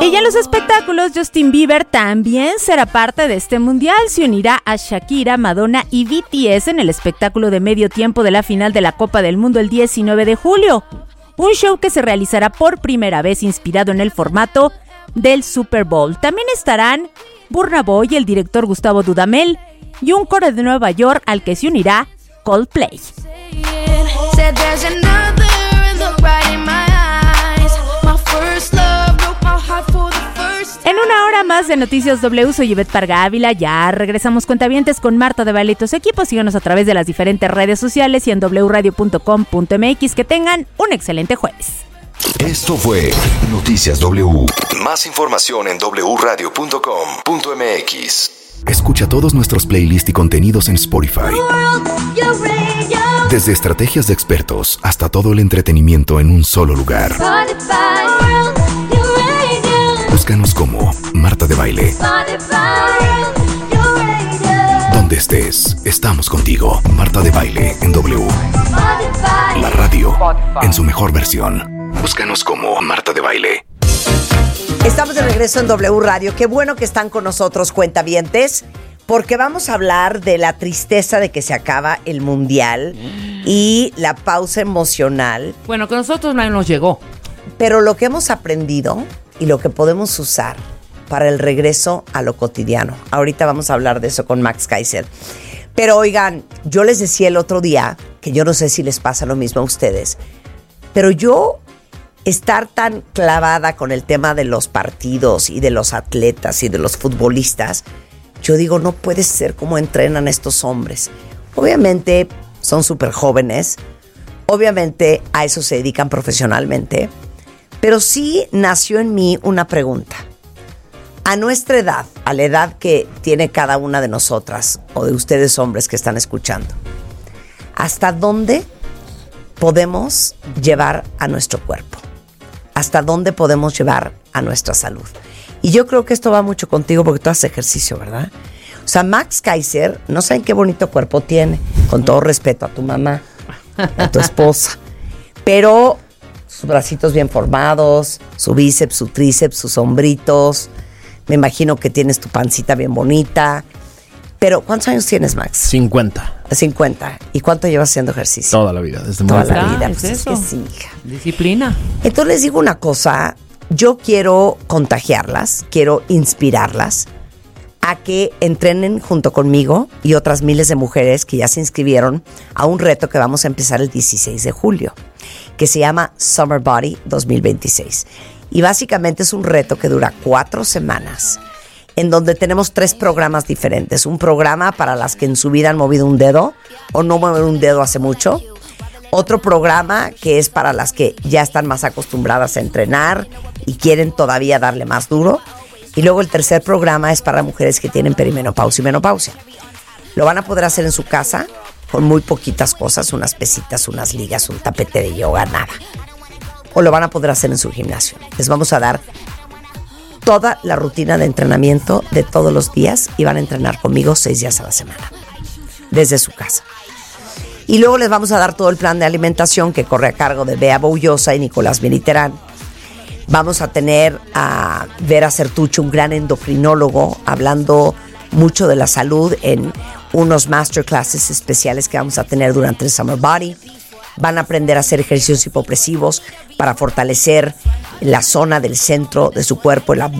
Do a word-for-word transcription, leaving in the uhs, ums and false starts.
Y ya en los espectáculos, Justin Bieber también será parte de este mundial. Se unirá a Shakira, Madonna y B T S en el espectáculo de medio tiempo de la final de la Copa del Mundo el diecinueve de julio. Un show que se realizará por primera vez inspirado en el formato del Super Bowl. También estarán Burna Boy, el director Gustavo Dudamel y un coro de Nueva York al que se unirá Coldplay. En una hora más de Noticias W, soy Ivette Parga Ávila. Ya regresamos, cuentavientes, con Marta de Baile y tus equipos. Síganos a través de las diferentes redes sociales y en doble u radio punto com punto m x. Que tengan un excelente jueves. Esto fue Noticias W. Más información en doble u radio punto com punto m x. Escucha todos nuestros playlists y contenidos en Spotify. Desde estrategias de expertos hasta todo el entretenimiento en un solo lugar. Búscanos como Marta de Baile. Donde estés, estamos contigo. Marta de Baile en W. La radio en su mejor versión. Búscanos como Marta de Baile. Estamos de regreso en W Radio. Qué bueno que están con nosotros, cuentavientes, porque vamos a hablar de la tristeza de que se acaba el Mundial y la pausa emocional. Bueno, que a nosotros no nos llegó. Pero lo que hemos aprendido y lo que podemos usar para el regreso a lo cotidiano. Ahorita vamos a hablar de eso con Max Kaiser. Pero oigan, yo les decía el otro día, que yo no sé si les pasa lo mismo a ustedes, pero yo estar tan clavada con el tema de los partidos y de los atletas y de los futbolistas, yo digo, no puede ser cómo entrenan estos hombres. Obviamente son súper jóvenes, obviamente a eso se dedican profesionalmente, pero sí nació en mí una pregunta. A nuestra edad, a la edad que tiene cada una de nosotras, o de ustedes hombres que están escuchando, ¿hasta dónde podemos llevar a nuestro cuerpo? ¿Hasta dónde podemos llevar a nuestra salud? Y yo creo que esto va mucho contigo porque tú haces ejercicio, ¿verdad? O sea, Max Kaiser, no saben qué bonito cuerpo tiene, con todo respeto a tu mamá, a tu esposa, pero sus bracitos bien formados, su bíceps, su tríceps, sus hombritos. Me imagino que tienes tu pancita bien bonita. Pero, ¿cuántos años tienes, Max? cincuenta. cincuenta. ¿Y cuánto llevas haciendo ejercicio? Toda la vida, desde muy Toda la pequeño. vida, Ah, pues es es que eso. sí, hija. Disciplina. Entonces les digo una cosa, yo quiero contagiarlas, quiero inspirarlas a que entrenen junto conmigo y otras miles de mujeres que ya se inscribieron a un reto que vamos a empezar el dieciséis de julio, que se llama Summer Body dos mil veintiséis. Y básicamente es un reto que dura cuatro semanas, en donde tenemos tres programas diferentes. Un programa para las que en su vida han movido un dedo o no mueven un dedo hace mucho. Otro programa que es para las que ya están más acostumbradas a entrenar y quieren todavía darle más duro. Y luego el tercer programa es para mujeres que tienen perimenopausia y menopausia. Lo van a poder hacer en su casa con muy poquitas cosas, unas pesitas, unas ligas, un tapete de yoga, nada. O lo van a poder hacer en su gimnasio. Les vamos a dar toda la rutina de entrenamiento de todos los días y van a entrenar conmigo seis días a la semana, desde su casa. Y luego les vamos a dar todo el plan de alimentación que corre a cargo de Bea Boullosa y Nicolás Militerán. Vamos a tener a Vera Certucho, un gran endocrinólogo, hablando mucho de la salud en unos masterclasses especiales que vamos a tener durante el Summer Body. Van a aprender a hacer ejercicios hipopresivos para fortalecer la zona del centro de su cuerpo, el abdomen.